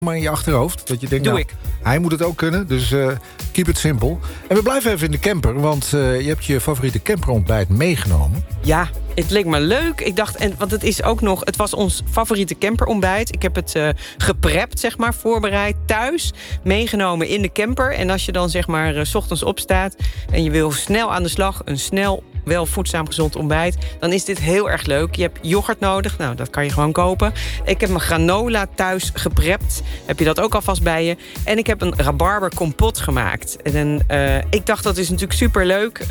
maar in je achterhoofd. Dat je denkt, Doe ik. Hij moet het ook kunnen, dus keep it simple. En we blijven even in de camper, want je hebt je favoriete camperontbijt meegenomen. Ja, het leek me leuk. Ik dacht, want het was ons favoriete camperontbijt. Ik heb het geprept, zeg maar, voorbereid thuis, meegenomen in de camper. En als je dan zeg maar 's ochtends opstaat en je wil snel aan de slag, een snel, wel voedzaam gezond ontbijt, dan is dit heel erg leuk. Je hebt yoghurt nodig, nou, dat kan je gewoon kopen. Ik heb mijn granola thuis geprept. Heb je dat ook alvast bij je? En ik heb een rabarber kompot gemaakt. En ik dacht, dat is natuurlijk superleuk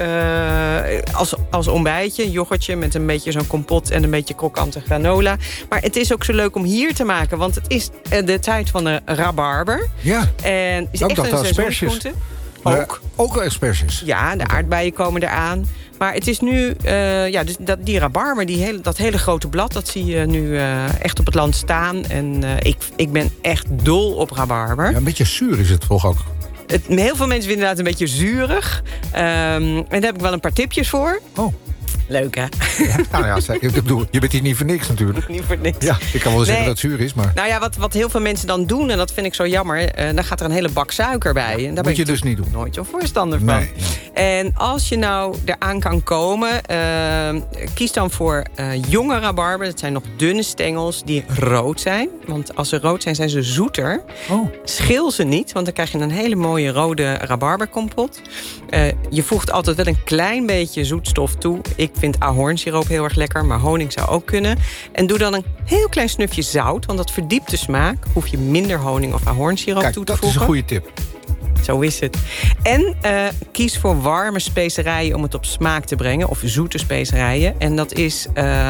als ontbijtje. Yoghurtje met een beetje zo'n kompot en een beetje krokante granola. Maar het is ook zo leuk om hier te maken, want het is de tijd van de rabarber. Ja, en is echt een seizoensgroente. Ook asperges. Ja, de aardbeien komen eraan. Maar het is nu, dus die rabarber, dat hele grote blad, dat zie je nu echt op het land staan. En ik ben echt dol op rabarber. Ja, een beetje zuur is het toch ook? Heel veel mensen vinden het een beetje zuurig. En daar heb ik wel een paar tipjes voor. Oh. Leuk, hè? Ja, ik bedoel, je bent hier niet voor niks natuurlijk. Niet voor niks. Ja, ik kan wel zeggen dat het zuur is, maar... Nou ja, wat heel veel mensen dan doen, en dat vind ik zo jammer, dan gaat er een hele bak suiker bij. En daar moet je dus niet doen. Nooit zo'n voorstander van. Nee. En als je nou eraan kan komen, kies dan voor jonge rabarber. Dat zijn nog dunne stengels die rood zijn. Want als ze rood zijn, zijn ze zoeter. Oh. Schil ze niet, want dan krijg je een hele mooie rode rabarberkompot. Je voegt altijd wel een klein beetje zoetstof toe. Ik vind ahornsiroop heel erg lekker, maar honing zou ook kunnen. En doe dan een heel klein snufje zout, want dat verdiept de smaak. Hoef je minder honing of ahornsiroop toe te voegen. Dat is een goede tip. Zo is het. En kies voor warme specerijen om het op smaak te brengen. Of zoete specerijen. En dat is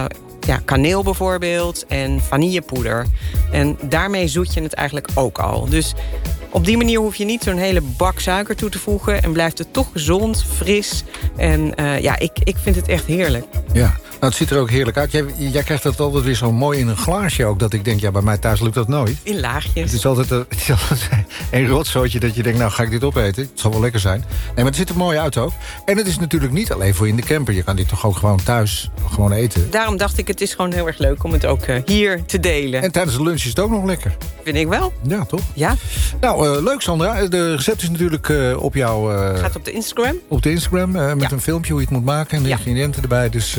kaneel bijvoorbeeld en vanillepoeder. En daarmee zoet je het eigenlijk ook al. Dus op die manier hoef je niet zo'n hele bak suiker toe te voegen. En blijft het toch gezond, fris. En ik vind het echt heerlijk. Ja, nou, het ziet er ook heerlijk uit. Jij krijgt dat altijd weer zo mooi in een glaasje ook. Dat ik denk, ja, bij mij thuis lukt dat nooit. In laagjes. Het is altijd een rotzootje dat je denkt, nou ga ik dit opeten. Het zal wel lekker zijn. Nee, maar het ziet er mooi uit ook. En het is natuurlijk niet alleen voor in de camper. Je kan dit toch ook gewoon thuis gewoon eten. Daarom dacht ik, het is gewoon heel erg leuk om het ook hier te delen. En tijdens de lunch is het ook nog lekker. Vind ik wel. Ja, toch? Ja. Nou, leuk Sandra. De recept is natuurlijk op jouw... Gaat op de Instagram. Op de Instagram, met een filmpje hoe je het moet maken. En de ingrediënten erbij. Dus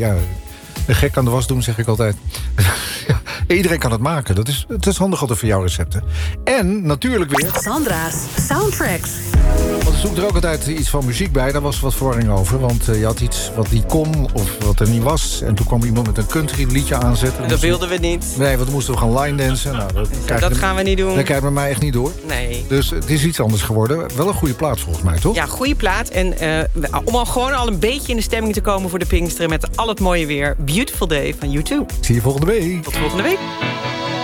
de gek aan de was doen, zeg ik altijd. Ja, iedereen kan het maken. Het is handig altijd voor jouw recepten. En natuurlijk weer... Sandra's Soundtracks. Want er zoekt er ook altijd iets van muziek bij. Daar was wat verwarring over. Want je had iets wat niet kon of wat er niet was. En toen kwam iemand met een country liedje aanzetten. Dat wilden we niet. Nee, want dan moesten we gaan line dansen. Nou, dat gaan we niet doen. Dat krijgt bij mij echt niet door. Nee. Dus het is iets anders geworden. Wel een goede plaat volgens mij, toch? Ja, goede plaat. En om al een beetje in de stemming te komen voor de Pinksteren met al het mooie weer. Beautiful Day van U2. Zie je volgende week. Tot volgende week.